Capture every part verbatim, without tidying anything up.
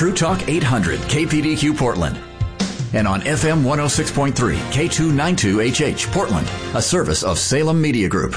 True Talk eight hundred K P D Q Portland. And on F M one oh six point three K two ninety-two H H Portland, a service of Salem Media Group.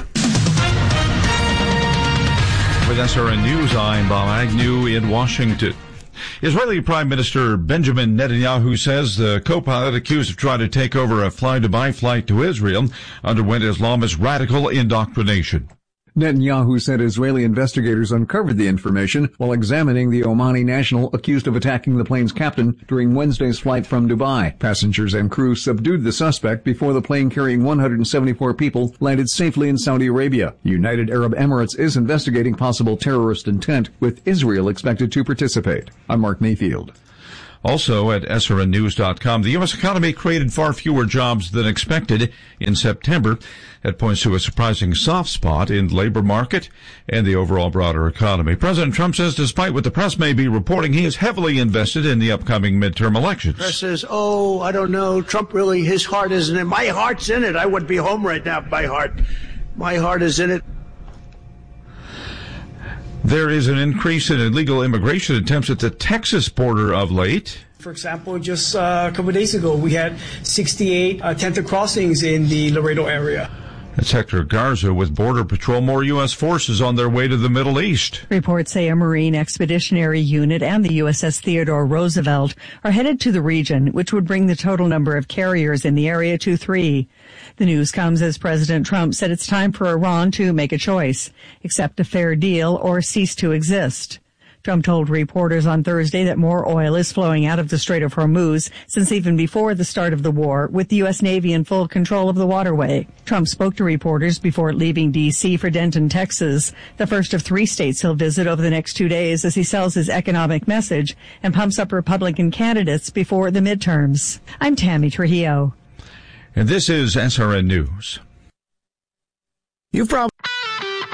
With S R N News, I'm Bob Agnew in Washington. Israeli Prime Minister Benjamin Netanyahu says the co-pilot accused of trying to take over a fly-Dubai flight to Israel underwent Islamist radical indoctrination. Netanyahu said Israeli investigators uncovered the information while examining the Omani national accused of attacking the plane's captain during Wednesday's flight from Dubai. Passengers and crew subdued the suspect before the plane carrying one hundred seventy-four people landed safely in Saudi Arabia. United Arab Emirates is investigating possible terrorist intent, with Israel expected to participate. I'm Mark Mayfield. Also at S R N news dot com, the U S economy created far fewer jobs than expected in September. That points to a surprising soft spot in the labor market and the overall broader economy. President Trump says despite what the press may be reporting, he is heavily invested in the upcoming midterm elections. The press says, oh, I don't know, Trump really, his heart isn't in it. My heart's in it. I would be home right now if my heart, my heart is in it. There is an increase in illegal immigration attempts at the Texas border of late. For example, just uh, a couple of days ago, we had sixty-eight attempted crossings in the Laredo area. That's Hector Garza with Border Patrol. More U S forces on their way to the Middle East. Reports say a Marine Expeditionary Unit and the U S S Theodore Roosevelt are headed to the region, which would bring the total number of carriers in the area to three. The news comes as President Trump said it's time for Iran to make a choice, accept a fair deal or cease to exist. Trump told reporters on Thursday that more oil is flowing out of the Strait of Hormuz since even before the start of the war, with the U S Navy in full control of the waterway. Trump spoke to reporters before leaving D C for Denton, Texas, the first of three states he'll visit over the next two days as he sells his economic message and pumps up Republican candidates before the midterms. I'm Tammy Trujillo. And this is S R N News. You've probably